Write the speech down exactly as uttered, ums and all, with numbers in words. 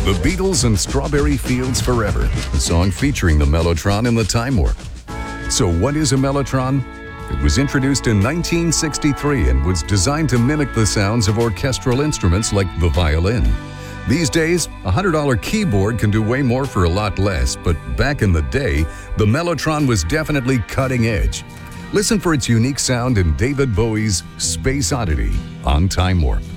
The Beatles and Strawberry Fields Forever, a song featuring the Mellotron in the Time Warp. So what is a Mellotron? It was introduced in nineteen sixty-three and was designed to mimic the sounds of orchestral instruments like the violin. These days, a one hundred dollars keyboard can do way more for a lot less, but back in the day, the Mellotron was definitely cutting edge. Listen for its unique sound in David Bowie's Space Oddity on Time Warp.